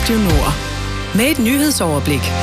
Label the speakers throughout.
Speaker 1: Radio Nord. Med et nyhedsoverblik.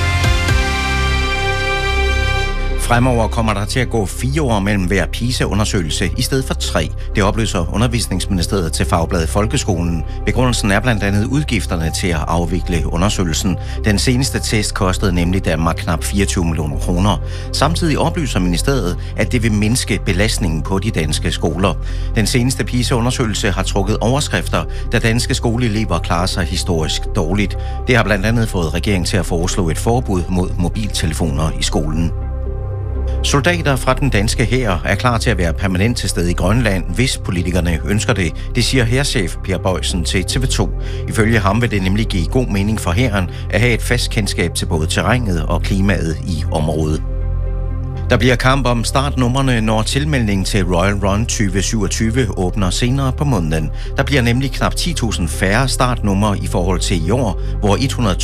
Speaker 2: Fremover kommer der til at gå 4 år mellem hver PISA-undersøgelse i stedet for 3. Det oplyser Undervisningsministeriet til Fagbladet Folkeskolen. Begrundelsen er blandt andet udgifterne til at afvikle undersøgelsen. Den seneste test kostede nemlig Danmark knap 24 millioner kroner. Samtidig oplyser ministeriet, at det vil mindske belastningen på de danske skoler. Den seneste PISA-undersøgelse har trukket overskrifter, da danske skoleelever klarer sig historisk dårligt. Det har blandt andet fået regeringen til at foreslå et forbud mod mobiltelefoner i skolen. Soldater fra den danske hær er klar til at være permanent til stede i Grønland, hvis politikerne ønsker det. Det siger hærchef Per Bøjsen til TV2. Ifølge ham vil det nemlig give god mening for hæren at have et fast kendskab til både terrænet og klimaet i området. Der bliver kamp om startnumrene, når tilmeldingen til Royal Run 2027 åbner senere på måneden. Der bliver nemlig knap 10.000 færre startnumre i forhold til i år, hvor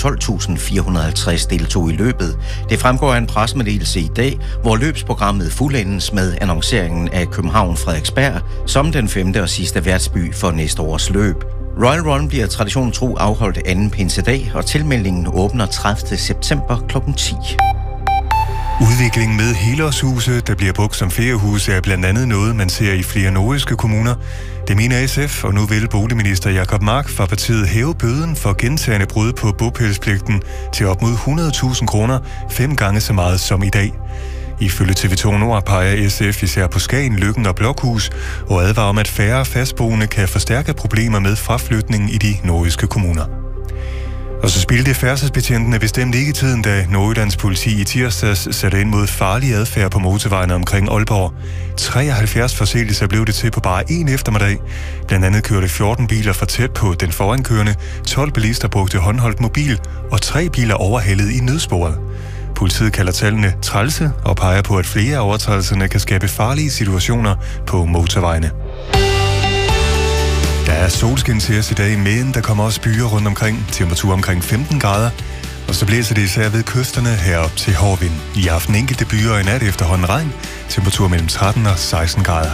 Speaker 2: 112.450 deltog i løbet. Det fremgår af en pressemeddelelse i dag, hvor løbsprogrammet fuldendes med annonceringen af København-Frederiksberg som den 5. og sidste værtsby for næste års løb. Royal Run bliver traditionen tro afholdt anden pinsedag, og tilmeldingen åbner 30. september kl. 10.
Speaker 3: Udviklingen med helårshuse, der bliver brugt som feriehuse, er blandt andet noget, man ser i flere nordiske kommuner. Det mener SF, og nu vil boligminister Jacob Mark fra partiet hæve bøden for gentagne brud på bopælspligten til op mod 100.000 kroner, 5 gange så meget som i dag. Ifølge TV2 Nord peger SF især på Skagen, Løkken og Blokhus, og advarer om, at færre fastboende kan forstærke problemer med fraflytning i de nordiske kommuner. Og så spildte færdselsbetjentene bestemt ikke tiden, da Nordjyllands politi i tirsdags satte ind mod farlig adfærd på motorvejene omkring Aalborg. 73 forseelser blev det til på bare en eftermiddag. Blandt andet kørte 14 biler for tæt på den forankørende, 12 bilister brugte håndholdt mobil, og 3 biler overhældede i nødsporet. Politiet kalder tallene trælse og peger på, at flere af overtrædelserne kan skabe farlige situationer på motorvejene. Der er solskin til os i dag, men der kommer også byer rundt omkring, temperatur omkring 15 grader, og så blæser det især ved kysterne herop til hård vind. I aften enkelte byer og i nat efterhånden regn, temperatur mellem 13 og 16 grader.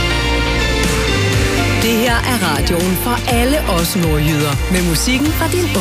Speaker 1: Det her er radioen for alle os nordjyder, med musikken fra din